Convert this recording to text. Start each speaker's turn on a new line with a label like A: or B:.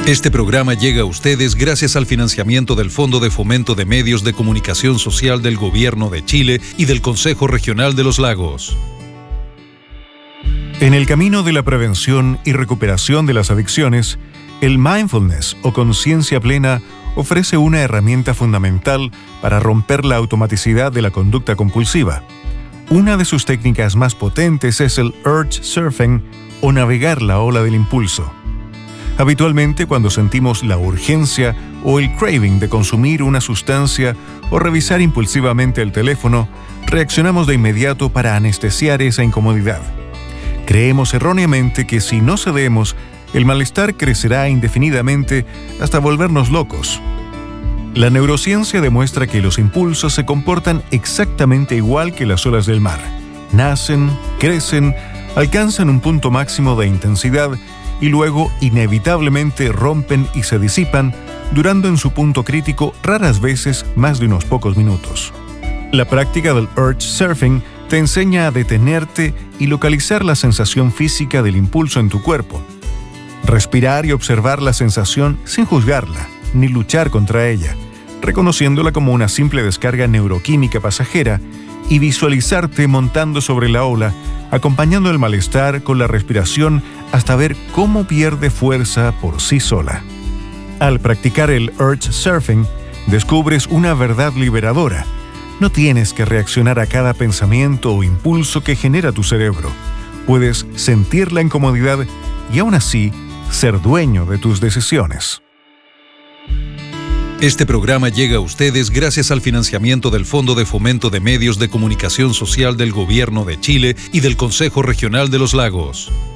A: Este programa llega a ustedes gracias al financiamiento del Fondo de Fomento de Medios de Comunicación Social del Gobierno de Chile y del Consejo Regional de los Lagos.
B: En el camino de la prevención y recuperación de las adicciones, el mindfulness o conciencia plena ofrece una herramienta fundamental para romper la automaticidad de la conducta compulsiva. Una de sus técnicas más potentes es el urge surfing o navegar la ola del impulso. Habitualmente, cuando sentimos la urgencia o el craving de consumir una sustancia o revisar impulsivamente el teléfono, reaccionamos de inmediato para anestesiar esa incomodidad. Creemos erróneamente que si no cedemos, el malestar crecerá indefinidamente hasta volvernos locos. La neurociencia demuestra que los impulsos se comportan exactamente igual que las olas del mar. Nacen, crecen, alcanzan un punto máximo de intensidad y luego inevitablemente rompen y se disipan, durando en su punto crítico raras veces más de unos pocos minutos. La práctica del urge surfing te enseña a detenerte y localizar la sensación física del impulso en tu cuerpo. Respirar y observar la sensación sin juzgarla, ni luchar contra ella, reconociéndola como una simple descarga neuroquímica pasajera y visualizarte montando sobre la ola, acompañando el malestar con la respiración hasta ver cómo pierde fuerza por sí sola. Al practicar el urge surfing, descubres una verdad liberadora. No tienes que reaccionar a cada pensamiento o impulso que genera tu cerebro. Puedes sentir la incomodidad y aún así ser dueño de tus decisiones.
A: Este programa llega a ustedes gracias al financiamiento del Fondo de Fomento de Medios de Comunicación Social del Gobierno de Chile y del Consejo Regional de los Lagos.